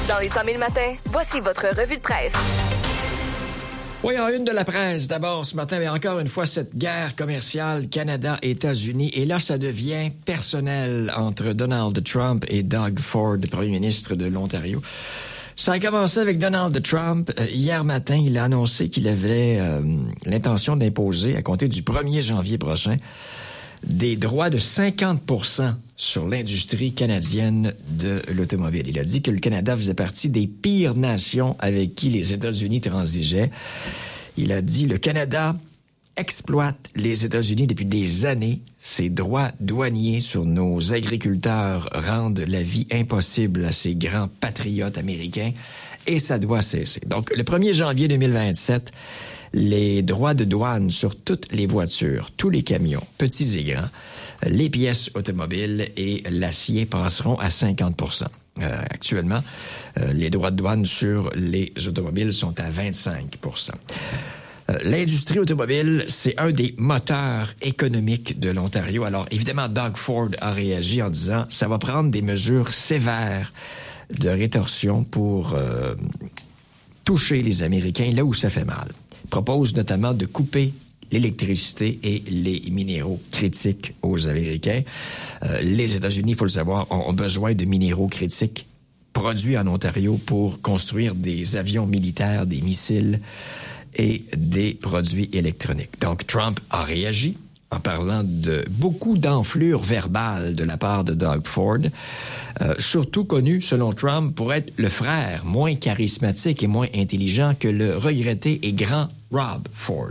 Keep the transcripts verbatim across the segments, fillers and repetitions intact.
Dans les cent mille matins, voici votre revue de presse. Oui, en une de la presse, d'abord ce matin, mais encore une fois, cette guerre commerciale Canada-États-Unis. Et là, ça devient personnel entre Donald Trump et Doug Ford, premier ministre de l'Ontario. Ça a commencé avec Donald Trump. Euh, hier matin, il a annoncé qu'il avait euh, l'intention d'imposer, à compter du premier janvier prochain, des droits de cinquante pour cent sur l'industrie canadienne de l'automobile. Il a dit que le Canada faisait partie des pires nations avec qui les États-Unis transigeaient. Il a dit le Canada exploite les États-Unis depuis des années. Ces droits douaniers sur nos agriculteurs rendent la vie impossible à ces grands patriotes américains et ça doit cesser. Donc, le premier janvier deux mille vingt-sept, les droits de douane sur toutes les voitures, tous les camions, petits et grands, les pièces automobiles et l'acier passeront à cinquante pour cent. Euh, actuellement, euh, les droits de douane sur les automobiles sont à vingt-cinq pour cent. Euh, l'industrie automobile, c'est un des moteurs économiques de l'Ontario. Alors, évidemment, Doug Ford a réagi en disant « ça va prendre des mesures sévères de rétorsion pour euh, toucher les Américains là où ça fait mal. » Il propose notamment de couper l'électricité et les minéraux critiques aux Américains. Euh, les États-Unis, il faut le savoir, ont, ont besoin de minéraux critiques produits en Ontario pour construire des avions militaires, des missiles et des produits électroniques. Donc, Trump a réagi en parlant de beaucoup d'enflure verbale de la part de Doug Ford, euh, surtout connu, selon Trump, pour être le frère moins charismatique et moins intelligent que le regretté et grand Rob Ford.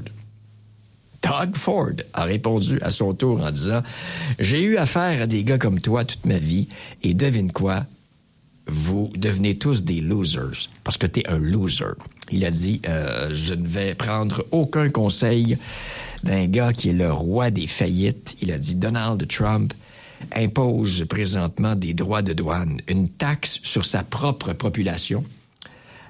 Doug Ford a répondu à son tour en disant « J'ai eu affaire à des gars comme toi toute ma vie, et devine quoi? Vous devenez tous des losers, parce que t'es un loser. » Il a dit euh, « Je ne vais prendre aucun conseil d'un gars qui est le roi des faillites. » Il a dit « Donald Trump impose présentement des droits de douane, une taxe sur sa propre population. Euh, »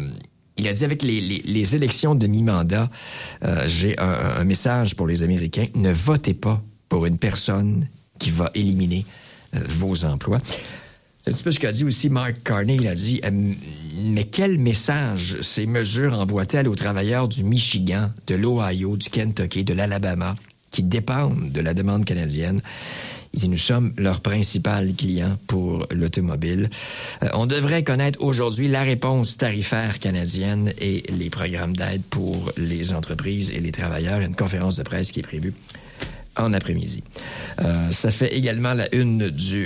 Il a dit avec les, les, les élections de mi-mandat, euh, j'ai un, un message pour les Américains. Ne votez pas pour une personne qui va éliminer euh, vos emplois. C'est un petit peu ce qu'a dit aussi Mark Carney. Il a dit euh, mais quel message ces mesures envoient-elles aux travailleurs du Michigan, de l'Ohio, du Kentucky, de l'Alabama, qui dépendent de la demande canadienne? Il dit, nous sommes leur principal client pour l'automobile. Euh, on devrait connaître aujourd'hui la réponse tarifaire canadienne et les programmes d'aide pour les entreprises et les travailleurs. Il y a une conférence de presse qui est prévue en après-midi. Euh, ça fait également la une du